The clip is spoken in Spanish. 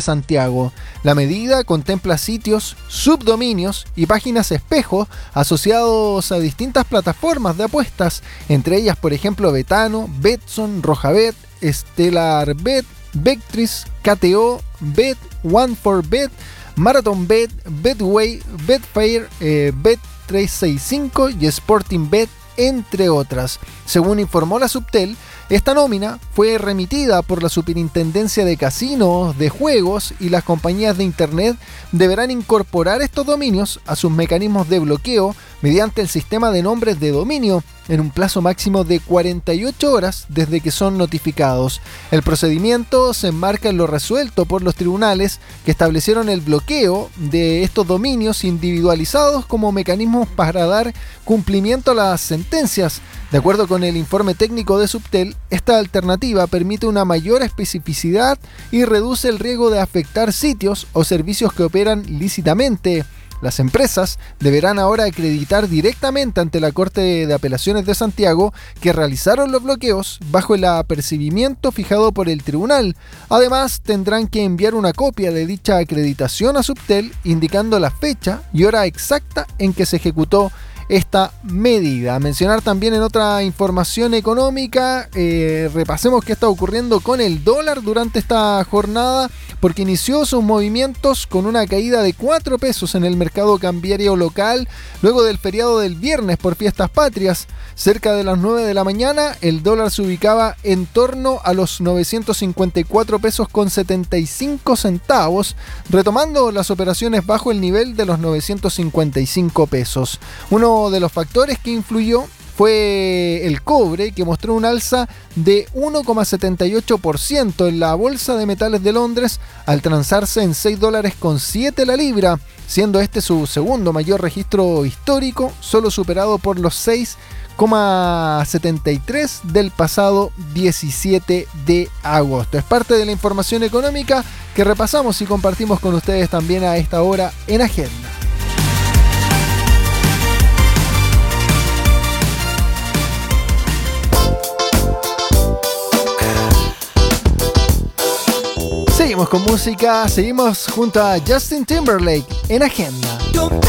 Santiago. La medida contempla sitios, subdominios y páginas espejo asociados a distintas plataformas de apuestas, entre ellas, por ejemplo, Betano, Betson, Rojabet, Stellarbet, Vectris, KTO, Bet, One4Bet, MarathonBet, Betway, Betfair, Bet365 y SportingBet, entre otras. Según informó la Subtel, esta nómina fue remitida por la Superintendencia de Casinos, de Juegos y las compañías de Internet deberán incorporar estos dominios a sus mecanismos de bloqueo mediante el sistema de nombres de dominio en un plazo máximo de 48 horas desde que son notificados. El procedimiento se enmarca en lo resuelto por los tribunales que establecieron el bloqueo de estos dominios individualizados como mecanismos para dar cumplimiento a las sentencias. De acuerdo con el informe técnico de Subtel, esta alternativa permite una mayor especificidad y reduce el riesgo de afectar sitios o servicios que operan lícitamente. Las empresas deberán ahora acreditar directamente ante la Corte de Apelaciones de Santiago que realizaron los bloqueos bajo el apercibimiento fijado por el tribunal. Además, tendrán que enviar una copia de dicha acreditación a Subtel indicando la fecha y hora exacta en que se ejecutó esta medida. Mencionar también en otra información económica, repasemos qué está ocurriendo con el dólar durante esta jornada, porque inició sus movimientos con una caída de 4 pesos en el mercado cambiario local luego del feriado del viernes por fiestas patrias. Cerca de las 9 de la mañana el dólar se ubicaba en torno a los 954 pesos con 75 centavos, retomando las operaciones bajo el nivel de los 955 pesos. Uno de los factores que influyó fue el cobre, que mostró un alza de 1,78% en la Bolsa de Metales de Londres al transarse en $6,07 la libra, siendo este su segundo mayor registro histórico, solo superado por los 6,73 del pasado 17 de agosto. Es parte de la información económica que repasamos y compartimos con ustedes también a esta hora en Agenda. Seguimos con música, seguimos junto a Justin Timberlake en Agenda.